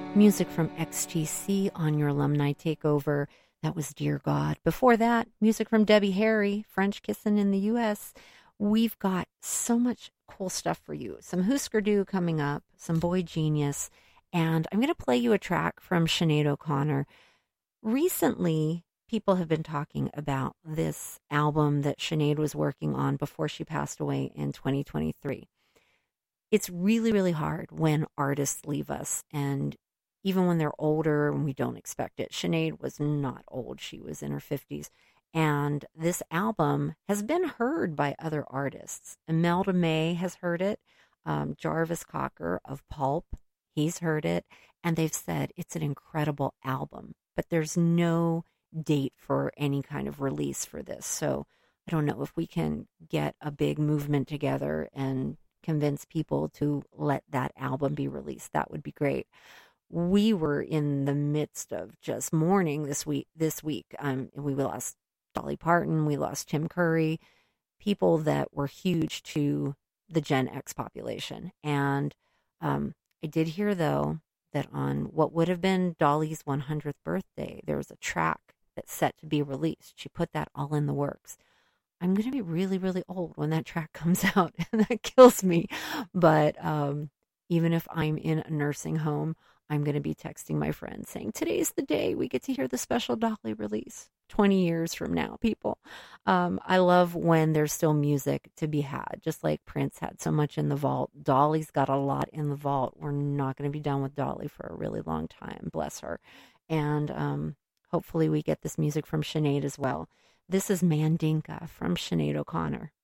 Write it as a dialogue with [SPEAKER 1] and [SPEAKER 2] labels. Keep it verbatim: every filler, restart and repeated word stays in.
[SPEAKER 1] Music from X T C on your alumni takeover. That was Dear God. Before that, music from Debbie Harry, French Kissin' in the U S. We've got so much cool stuff for you. Some Husker Du coming up, some Boy Genius, and I'm going to play you a track from Sinead O'Connor. Recently, people have been talking about this album that Sinead was working on before she passed away in twenty twenty-three. It's really, really hard when artists leave us, and even when they're older and we don't expect it. Sinead was not old. She was in her fifties. And this album has been heard by other artists. Imelda May has heard it. Um, Jarvis Cocker of Pulp, he's heard it. And they've said it's an incredible album. But there's no date for any kind of release for this. So I don't know if we can get a big movement together and convince people to let that album be released. That would be great. We were in the midst of just mourning this week. This week, um, we lost Dolly Parton, we lost Tim Curry, people that were huge to the Gen X population. And um, I did hear, though, that on what would have been Dolly's one hundredth birthday, there was a track that's set to be released. She put that all in the works. I'm going to be really, really old when that track comes out, and that kills me. But um, even if I'm in a nursing home, I'm going to be texting my friends saying, today's the day we get to hear the special Dolly release. twenty years from now, people. Um, I love when there's still music to be had, just like Prince had so much in the vault. Dolly's got a lot in the vault. We're not going to be done with Dolly for a really long time, bless her. And um, hopefully we get this music from Sinead as well. This is Mandinka from Sinead O'Connor.